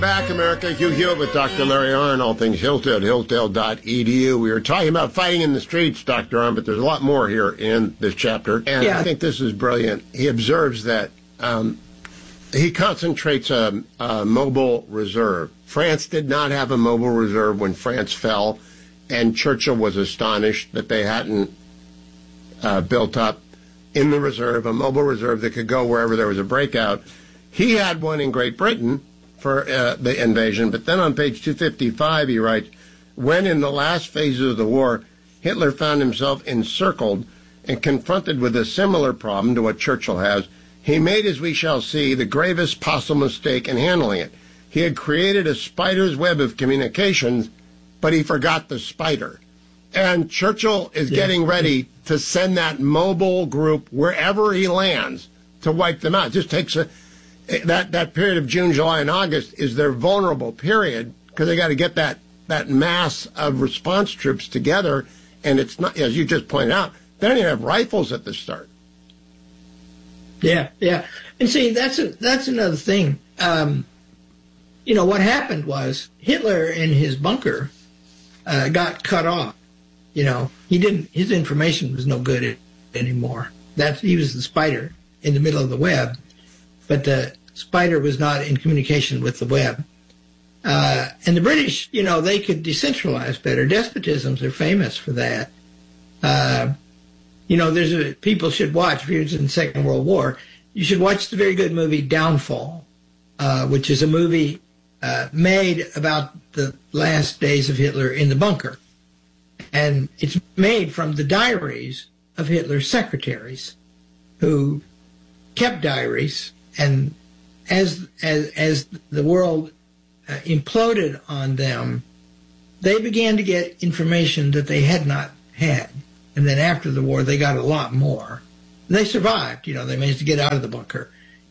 Back, America. Hugh Hewitt with Dr. Larry Arnn, all things Hillsdale, hillsdale.edu. We were talking about fighting in the streets, Dr. Arnn, but there's a lot more here in this chapter. And I think this is brilliant. He observes that he concentrates a mobile reserve. France did not have a mobile reserve when France fell, and Churchill was astonished that they hadn't built up in the reserve, a mobile reserve that could go wherever there was a breakout. He had one in Great Britain for the invasion, but then on page 255 he writes, when in the last phases of the war, Hitler found himself encircled and confronted with a similar problem to what Churchill has, he made, as we shall see, the gravest possible mistake in handling it. He had created a spider's web of communications, but he forgot the spider. And Churchill is getting ready to send that mobile group wherever he lands to wipe them out. It just takes that period of June, July, and August is their vulnerable period because they got to get that mass of response troops together, and it's not, as you just pointed out, they don't even have rifles at the start. Yeah. And see, that's another thing. What happened was Hitler in his bunker got cut off. His information was no good anymore. He was the spider in the middle of the web, but the spider was not in communication with the web. And the British, they could decentralize better. Despotisms are famous for that. People should watch, if you're in the Second World War, you should watch the very good movie Downfall, which is a movie made about the last days of Hitler in the bunker. And it's made from the diaries of Hitler's secretaries, who kept diaries, and as the world imploded on them, they began to get information that they had not had. And then after the war, they got a lot more. And they survived. They managed to get out of the bunker.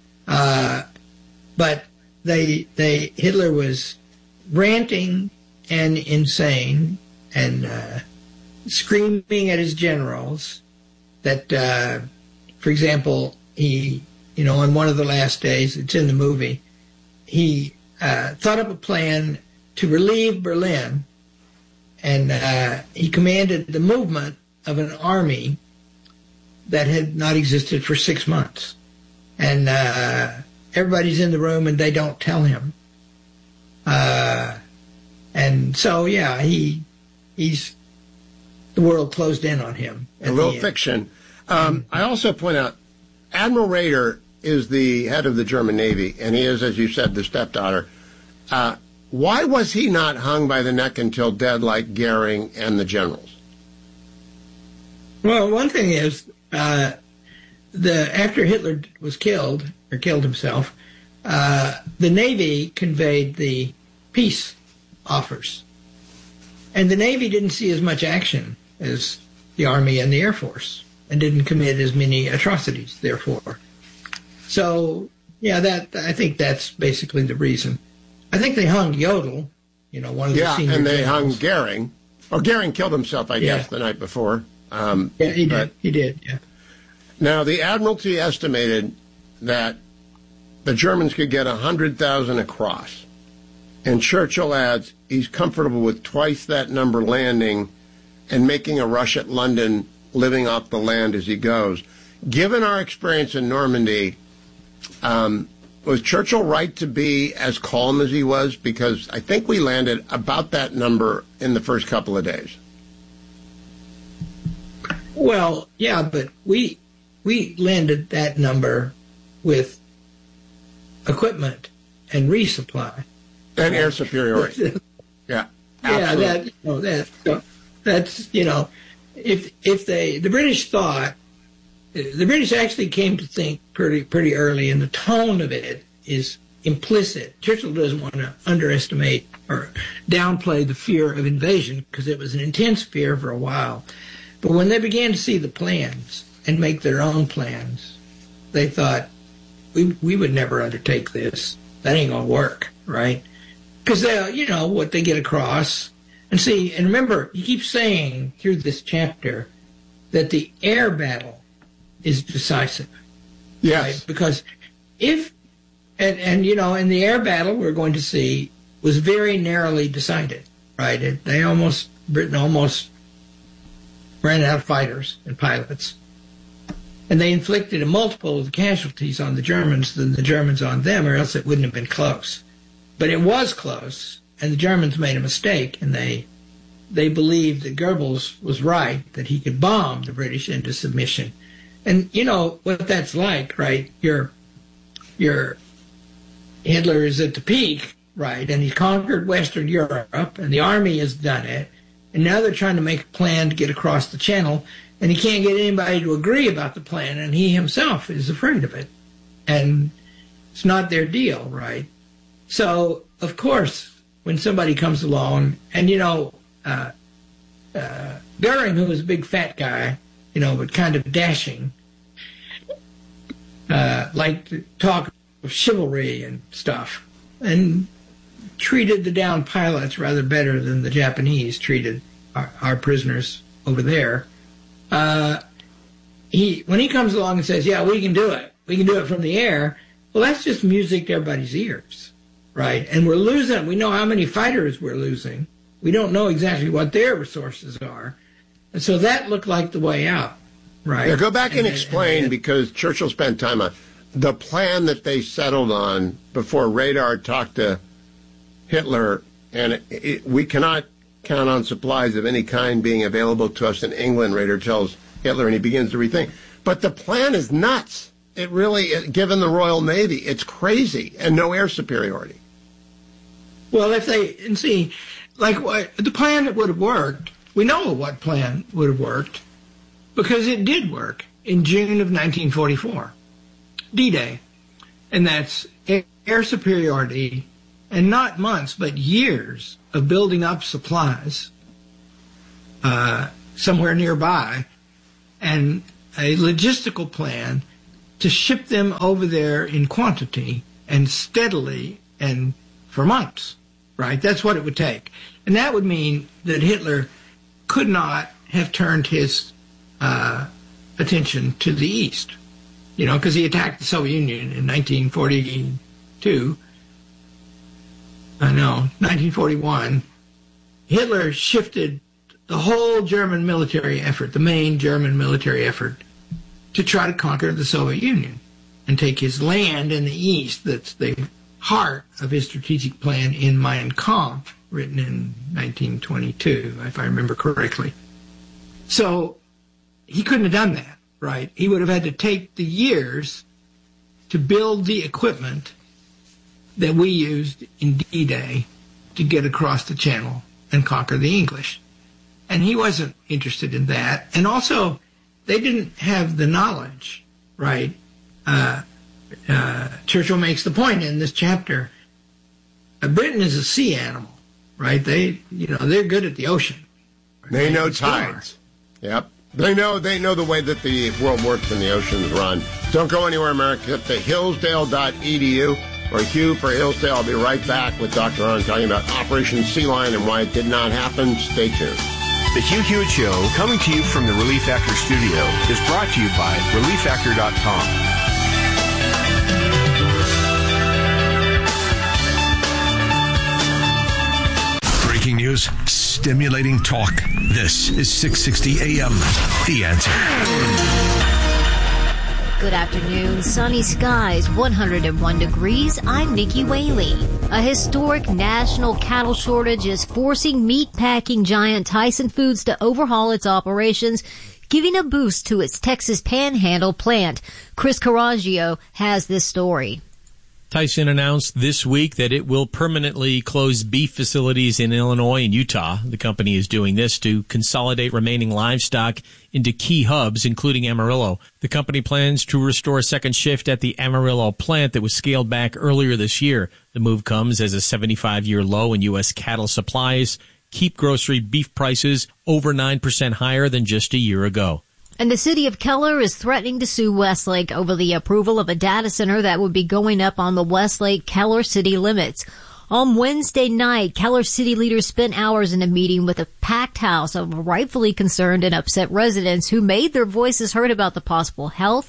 But Hitler was ranting and insane and screaming at his generals that, for example, he, on one of the last days, it's in the movie, he thought up a plan to relieve Berlin, and he commanded the movement of an army that had not existed for 6 months. And everybody's in the room and they don't tell him. And so, he's the world closed in on him. A little fiction. I also point out, Admiral Raeder is the head of the German Navy, and he is, as you said, the stepdaughter. Why was he not hung by the neck until dead like Goering and the generals? Well, one thing is, after Hitler was killed, or killed himself, the Navy conveyed the peace offers. And the Navy didn't see as much action as the Army and the Air Force, and didn't commit as many atrocities, therefore. So, I think that's basically the reason. I think they hung Jodl, one of the senior and they generals. hung Goering. Or Goering killed himself, I guess, the night before. He did. Now, the Admiralty estimated that the Germans could get 100,000 across. And Churchill adds he's comfortable with twice that number landing and making a rush at London, living off the land as he goes. Given our experience in Normandy, was Churchill right to be as calm as he was? Because I think we landed about that number in the first couple of days. Well, yeah, but we landed that number with equipment and resupply. And air superiority. Yeah. Absolutely. That's if the British thought, the British actually came to think pretty early, and the tone of it is implicit. Churchill doesn't want to underestimate or downplay the fear of invasion, because it was an intense fear for a while. But when they began to see the plans and make their own plans, they thought, we would never undertake this. That ain't going to work, right? Because what they get across. And see, and remember, he keeps saying through this chapter that the air battle is decisive. Yes. Right? Because if And in the air battle we're going to see was very narrowly decided, right? Britain almost ran out of fighters and pilots. And they inflicted a multiple of the casualties on the Germans than the Germans on them, or else it wouldn't have been close. But it was close, and the Germans made a mistake, and they believed that Goebbels was right, that he could bomb the British into submission. And you know what that's like, right? Your Hitler is at the peak, right? And he's conquered Western Europe, and the army has done it. And now they're trying to make a plan to get across the channel, and he can't get anybody to agree about the plan, and he himself is afraid of it. And it's not their deal, right? So, of course, when somebody comes along, and Goering, who was a big fat guy, but kind of dashing, liked to talk of chivalry and stuff, and treated the downed pilots rather better than the Japanese treated our prisoners over there. When he comes along and says, yeah, we can do it from the air, well, that's just music to everybody's ears, right? And we're losing. We know how many fighters we're losing. We don't know exactly what their resources are. And so that looked like the way out, right? Yeah, go back and explain, because Churchill spent time on the plan that they settled on before radar talked to Hitler, and we cannot count on supplies of any kind being available to us in England, Radar tells Hitler, and he begins to rethink. But the plan is nuts. It really, given the Royal Navy, it's crazy, and no air superiority. Well, the plan that would have worked, we know what plan would have worked, because it did work in June of 1944, D-Day. And that's air superiority, and not months, but years of building up supplies somewhere nearby, and a logistical plan to ship them over there in quantity and steadily and for months, right? That's what it would take. And that would mean that Hitler could not have turned his attention to the East, because he attacked the Soviet Union in 1942. 1941. Hitler shifted the whole German military effort, the main German military effort, to try to conquer the Soviet Union and take his land in the East. That's the heart of his strategic plan in Mein Kampf, written in 1922, if I remember correctly. So he couldn't have done that, right? He would have had to take the years to build the equipment that we used in D-Day to get across the channel and conquer the English. And he wasn't interested in that. And also, they didn't have the knowledge, right? Churchill makes the point in this chapter. Britain is a sea animal, right? They're good at the ocean. Right? They know tides. Yep. They know the way that the world works and the oceans run. Don't go anywhere, America. Get to hillsdale.edu. Or Hugh for Hillsdale. I'll be right back with Dr. Arnn talking about Operation Sea Lion and why it did not happen. Stay tuned. The Hugh Hewitt Show, coming to you from the Relief Factor studio, is brought to you by ReliefFactor.com. Breaking news, stimulating talk. This is 660 AM. The Answer. Good afternoon. Sunny skies, 101 degrees. I'm Nikki Whaley. A historic national cattle shortage is forcing meatpacking giant Tyson Foods to overhaul its operations, giving a boost to its Texas Panhandle plant. Chris Caraggio has this story. Tyson announced this week that it will permanently close beef facilities in Illinois and Utah. The company is doing this to consolidate remaining livestock into key hubs, including Amarillo. The company plans to restore a second shift at the Amarillo plant that was scaled back earlier this year. The move comes as a 75-year low in U.S. cattle supplies keep grocery beef prices over 9% higher than just a year ago. And the city of Keller is threatening to sue Westlake over the approval of a data center that would be going up on the Westlake-Keller city limits. On Wednesday night, Keller city leaders spent hours in a meeting with a packed house of rightfully concerned and upset residents who made their voices heard about the possible health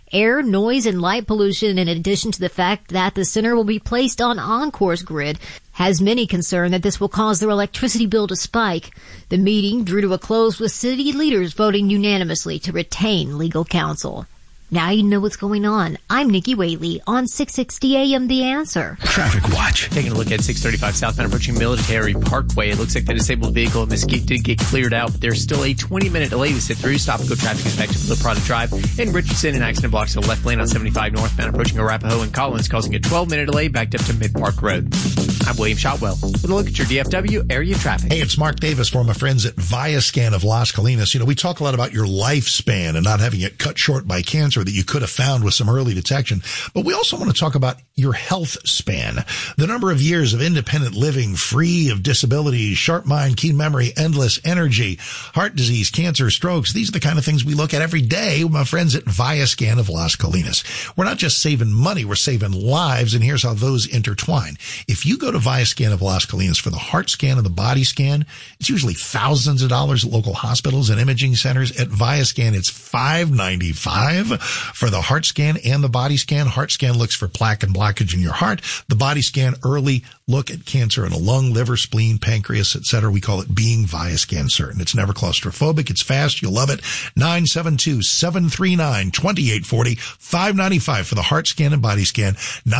air, noise, and light pollution, in addition to the fact that the center will be placed on Encore's grid, has many concerned that this will cause their electricity bill to spike. The meeting drew to a close with city leaders voting unanimously to retain legal counsel. Now you know what's going on. I'm Nikki Whaley on 660 AM The Answer. Traffic Watch. Taking a look at 635 southbound approaching Military Parkway. It looks like the disabled vehicle at Mesquite did get cleared out, but there's still a 20-minute delay to sit through. Stop-and-go traffic is back to La Prada Drive. In Richardson, an accident blocks the left lane on 75 northbound approaching Arapahoe and Collins, causing a 12-minute delay backed up to Mid-Park Road. I'm William Shotwell with a look at your DFW area traffic. Hey, it's Mark Davis for my friends at ViaScan of Las Colinas. You know, we talk a lot about your lifespan and not having it cut short by cancer that you could have found with some early detection. But we also want to talk about your health span, the number of years of independent living, free of disabilities, sharp mind, keen memory, endless energy, heart disease, cancer, strokes. These are the kind of things we look at every day with my friends at ViaScan of Las Colinas. We're not just saving money, we're saving lives, and here's how those intertwine. If you go to ViaScan of Las Colinas for the heart scan and the body scan, it's usually thousands of dollars at local hospitals and imaging centers. At ViaScan, it's $595 for the heart scan and the body scan. Heart scan looks for plaque and blockage in your heart. The body scan, early look at cancer in a lung, liver, spleen, pancreas, etc. We call it being ViaScan certain. It's never claustrophobic. It's fast. You'll love it. 972-739-2840. $595 for the heart scan and body scan.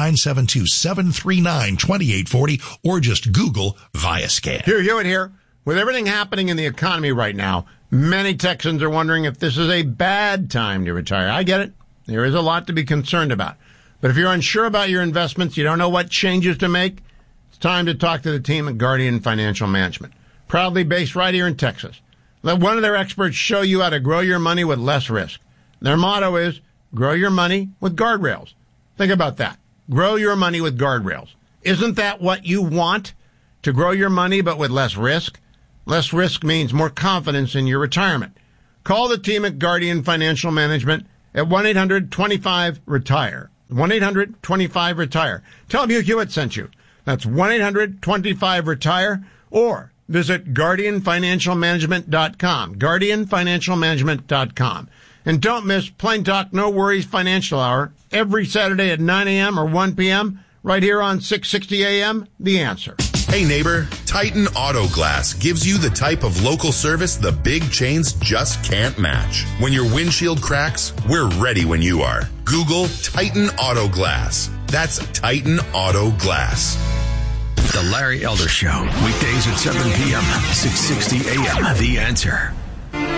972-739-2840. Or just Google ViaScan. Hugh Hewitt here. With everything happening in the economy right now, many Texans are wondering if this is a bad time to retire. I get it. There is a lot to be concerned about. But if you're unsure about your investments, you don't know what changes to make, it's time to talk to the team at Guardian Financial Management. Proudly based right here in Texas. Let one of their experts show you how to grow your money with less risk. Their motto is, grow your money with guardrails. Think about that. Grow your money with guardrails. Isn't that what you want? To grow your money but with less risk? Less risk means more confidence in your retirement. Call the team at Guardian Financial Management at 1-800-25-RETIRE. 1-800-25-RETIRE. Tell them Hugh Hewitt sent you. That's 1-800-25-RETIRE. Or visit GuardianFinancialManagement.com. GuardianFinancialManagement.com. And don't miss Plain Talk No Worries Financial Hour every Saturday at 9 a.m. or 1 p.m. right here on 660 a.m. The Answer. Hey neighbor, Titan Auto Glass gives you the type of local service the big chains just can't match. When your windshield cracks, we're ready when you are. Google Titan Auto Glass. That's Titan Auto Glass. The Larry Elder Show, weekdays at 7 p.m., 660 a.m. The Answer.